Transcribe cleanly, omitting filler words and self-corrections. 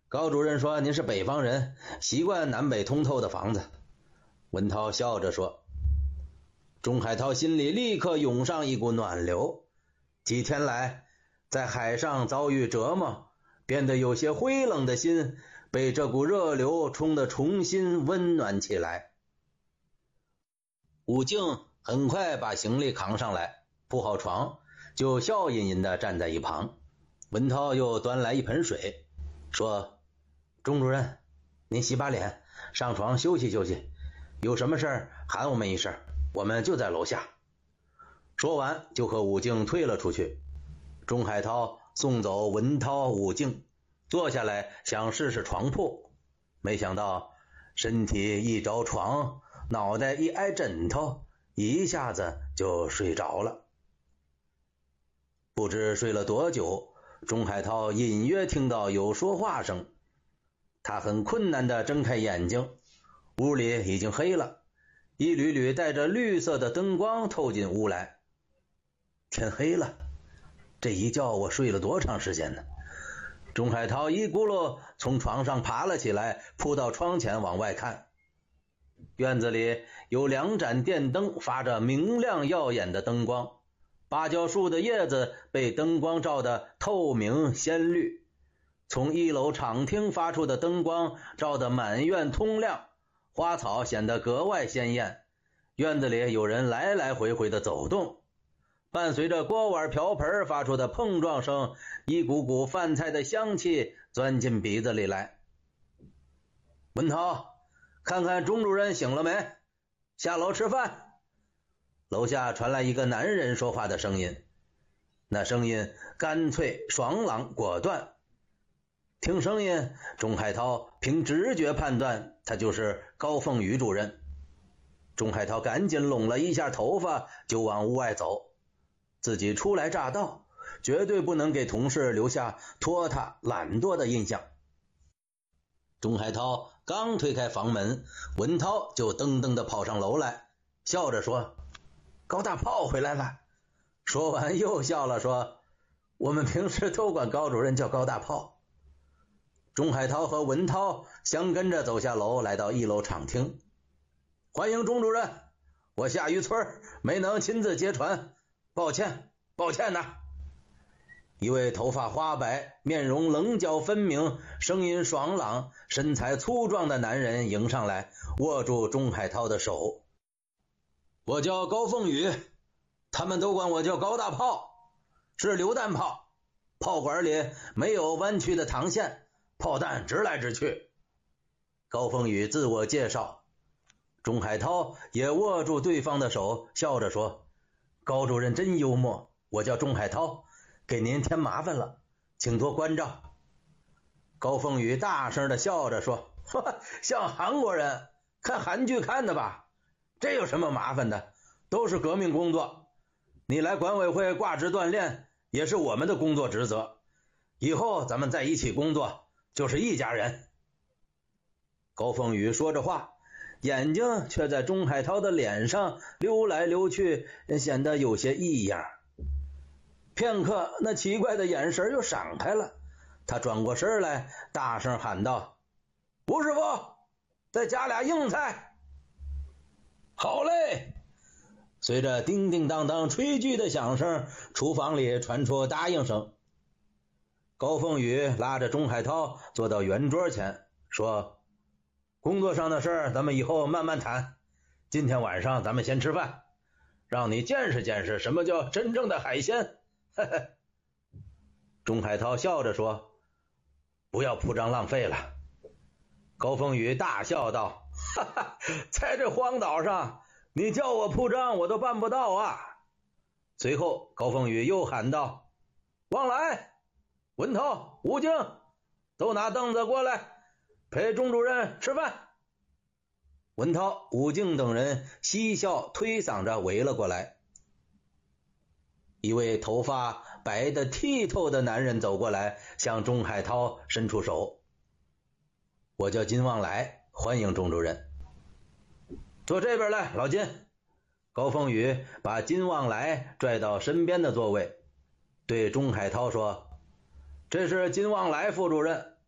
高主任说您是北方人，习惯南北通透的房子。文涛笑着说。钟海涛心里立刻涌上一股暖流，几天来在海上遭遇折磨，变得有些灰冷的心被这股热流冲得重新温暖起来。武静很快把行李扛上来，铺好床，就笑吟吟地站在一旁。文涛又端来一盆水，说：钟主任，您洗把脸，上床休息休息，有什么事儿喊我们一声，我们就在楼下。说完就和武静退了出去。钟海涛送走文涛、武静，坐下来想试试床铺，没想到身体一着床，脑袋一挨枕头，一下子就睡着了。不知睡了多久，钟海涛隐约听到有说话声，他很困难地睁开眼睛，屋里已经黑了，一缕缕带着绿色的灯光透进屋来。天黑了，这一觉我睡了多长时间呢？钟海涛一咕噜从床上爬了起来，扑到窗前往外看。院子里有2盏电灯发着明亮耀眼的灯光，芭蕉树的叶子被灯光照得透明鲜绿，从1楼敞厅发出的灯光照得满院通亮，花草显得格外鲜艳。院子里有人来来回回的走动，伴随着锅碗瓢盆发出的碰撞声，一股股饭菜的香气钻进鼻子里来。文涛，看看钟主任醒了没？下楼吃饭。楼下传来一个男人说话的声音，那声音干脆爽朗果断。听声音，钟海涛凭直觉判断他就是高凤宇主任。钟海涛赶紧拢了一下头发，就往屋外走。自己初来乍到，绝对不能给同事留下拖沓懒惰的印象。钟海涛刚推开房门，文涛就噔噔地跑上楼来，笑着说：高大炮回来了。说完又笑了，说：我们平时都管高主任叫高大炮。钟海涛和文涛相跟着走下楼，来到1楼敞厅。欢迎钟主任，我下渔村没能亲自接船，抱歉呐。一位头发花白、面容棱角分明、声音爽朗、身材粗壮的男人迎上来，握住钟海涛的手。我叫高凤宇，他们都管我叫高大炮，是榴弹炮，炮管里没有弯曲的膛线，炮弹直来直去。高凤宇自我介绍。钟海涛也握住对方的手，笑着说：高主任真幽默，我叫钟海涛，给您添麻烦了，请多关照。高凤宇大声地笑着说：像韩国人，看韩剧看的吧，这有什么麻烦的，都是革命工作，你来管委会挂职锻炼也是我们的工作职责，以后咱们在一起工作就是一家人。高凤宇说着话，眼睛却在钟海涛的脸上溜来溜去，显得有些异样。片刻，那奇怪的眼神又闪开了，他转过身来，大声喊道：吴师傅，再加俩硬菜。好嘞！随着叮叮当当炊具的响声，厨房里传出答应声。高凤宇拉着钟海涛坐到圆桌前，说：工作上的事儿咱们以后慢慢谈，今天晚上咱们先吃饭，让你见识见识什么叫真正的海鲜。钟海涛笑着说：不要铺张浪费了。高凤宇大笑道：在这荒岛上，你叫我铺张我都办不到啊。随后高凤宇又喊道：旺来，文涛、吴静，都拿凳子过来，陪钟主任吃饭。文涛、武静等人嬉笑推搡着围了过来。一位头发白得剔透的男人走过来，向钟海涛伸出手：我叫金旺来，欢迎钟主任。坐这边来，老金。高凤宇把金旺来拽到身边的座位，对钟海涛说：这是金旺来副主任，